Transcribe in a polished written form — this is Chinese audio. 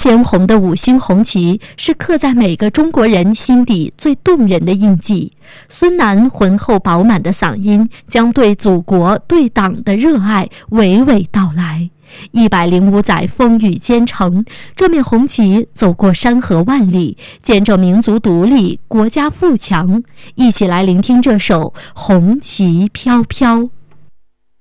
鲜红的5星红旗是刻在每个中国人心底最动人的印记。孙楠浑厚饱满的嗓音将对祖国、对党的热爱娓娓道来。105载风雨兼程，这面红旗走过山河万里，见证民族独立、国家富强。一起来聆听这首《红旗飘飘》。